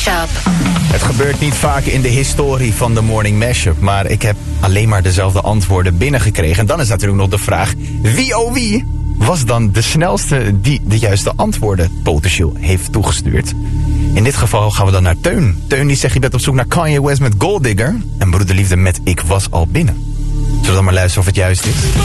Mashup. Het gebeurt niet vaak in de historie van de Morning Mashup, maar ik heb alleen maar dezelfde antwoorden binnengekregen. En dan is natuurlijk nog de vraag, wie was dan de snelste die de juiste antwoorden potentieel heeft toegestuurd? In dit geval gaan we dan naar Teun. Teun die zegt, je bent op zoek naar Kanye West met Gold Digger en Broederliefde met Ik Was Al Binnen. Zullen we dan maar luisteren of het juist is?